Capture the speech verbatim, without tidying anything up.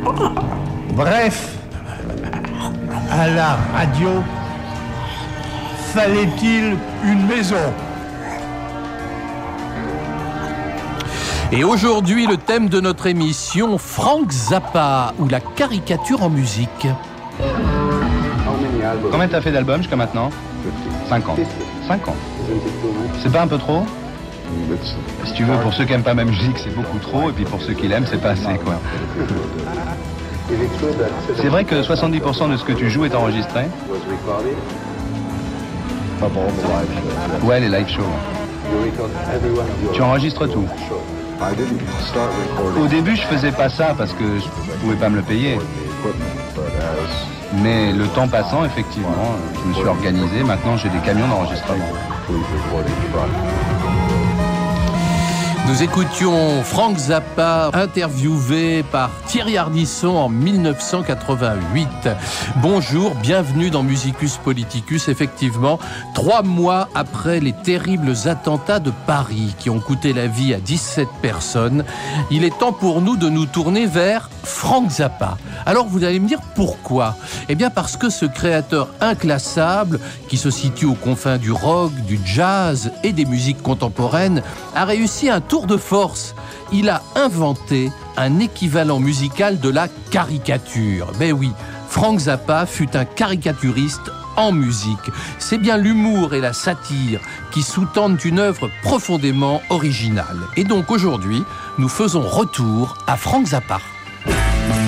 Bref, à la radio, fallait-il une maison ? Et aujourd'hui, le thème de notre émission, Frank Zappa, ou la caricature en musique. Combien t'as fait d'albums jusqu'à maintenant ? cinquante. cinq ans. C'est pas un peu trop ? Si tu veux, pour ceux qui aiment pas ma musique, c'est beaucoup trop, et puis pour ceux qui l'aiment, c'est pas assez, quoi. C'est vrai que soixante-dix pour cent de ce que tu joues est enregistré ? Ouais, les live shows. Tu enregistres tout. Au début, je faisais pas ça parce que je pouvais pas me le payer. Mais le temps passant, effectivement, je me suis organisé. Maintenant, j'ai des camions d'enregistrement. Nous écoutions Frank Zappa, interviewé par Thierry Ardisson en dix-neuf cent quatre-vingt-huit. Bonjour, bienvenue dans Musicus Politicus. Effectivement, trois mois après les terribles attentats de Paris qui ont coûté la vie à dix-sept personnes, il est temps pour nous de nous tourner vers Frank Zappa. Alors vous allez me dire pourquoi ? Eh bien parce que ce créateur inclassable, qui se situe aux confins du rock, du jazz et des musiques contemporaines, a réussi un tour de force. Il a inventé un équivalent musical de la caricature. Ben oui, Frank Zappa fut un caricaturiste en musique. C'est bien l'humour et la satire qui sous-tendent une œuvre profondément originale. Et donc aujourd'hui, nous faisons retour à Frank Zappa.